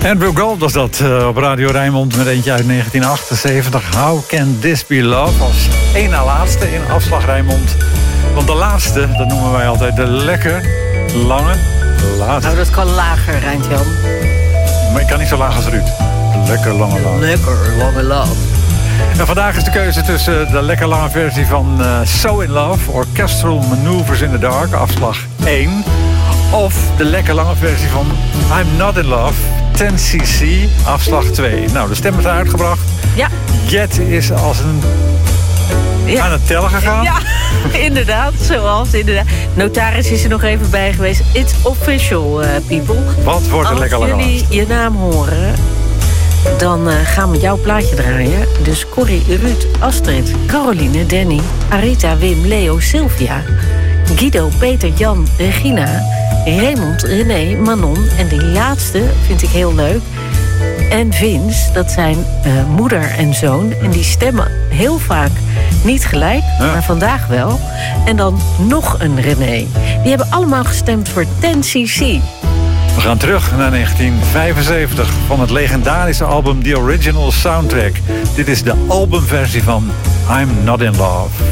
Andrew Gold was dat op Radio Rijnmond met eentje uit 1978. How Can This Be Love? Als één na laatste in afslag Rijnmond. Want de laatste, dat noemen wij altijd de lekker lange laatste. Nou, dat kan lager, Rijntjan. Maar ik kan niet zo laag als Ruud. Lekker lange love. Lekker lange love. En vandaag is de keuze tussen de lekker lange versie van So In Love... Orchestral Maneuvers in the Dark, afslag 1... of de lekker lange versie van I'm Not In Love, 10cc, afslag 2. Nou, de stem is uitgebracht. Ja. Jet is als een... Ja. Aan het tellen gegaan. Ja, inderdaad. Inderdaad. Notaris is er nog even bij geweest. It's official, people. Wat wordt er lekker lang? Als jullie je naam horen, dan gaan we jouw plaatje draaien. Dus Corrie, Ruud, Astrid, Caroline, Danny, Arita, Wim, Leo, Sylvia, Guido, Peter, Jan, Regina, Raymond, René, Manon. En die laatste vind ik heel leuk. En Vince, dat zijn moeder en zoon. En die stemmen heel vaak niet gelijk, maar vandaag wel. En dan nog een René. Die hebben allemaal gestemd voor 10cc. We gaan terug naar 1975 van het legendarische album The Original Soundtrack. Dit is de albumversie van I'm Not In Love.